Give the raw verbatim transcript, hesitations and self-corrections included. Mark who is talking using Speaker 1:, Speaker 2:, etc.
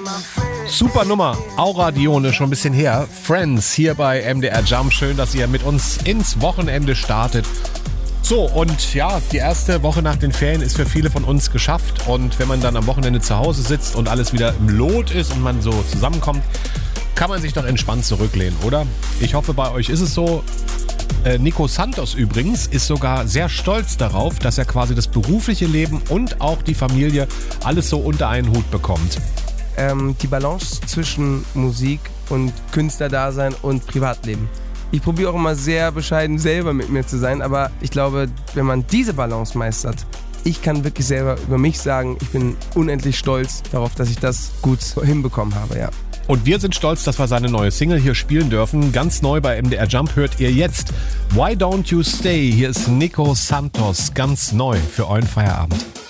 Speaker 1: Super Nummer, Aura Dione, schon ein bisschen her. Friends hier bei M D R Jump. Schön, dass ihr mit uns ins Wochenende startet. So, und ja, die erste Woche nach den Ferien ist für viele von uns geschafft. Und wenn man dann am Wochenende zu Hause sitzt und alles wieder im Lot ist und man so zusammenkommt, kann man sich doch entspannt zurücklehnen, oder? Ich hoffe, bei euch ist es so. Äh, Nico Santos übrigens ist sogar sehr stolz darauf, dass er quasi das berufliche Leben und auch die Familie alles so unter einen Hut bekommt.
Speaker 2: Ähm, die Balance zwischen Musik und Künstlerdasein und Privatleben. Ich probiere auch immer sehr bescheiden selber mit mir zu sein, aber ich glaube, wenn man diese Balance meistert, ich kann wirklich selber über mich sagen, ich bin unendlich stolz darauf, dass ich das gut hinbekommen habe, ja.
Speaker 1: Und wir sind stolz, dass wir seine neue Single hier spielen dürfen. Ganz neu bei M D R Jump hört ihr jetzt Why Don't You Stay? Hier ist Nico Santos, ganz neu für euren Feierabend.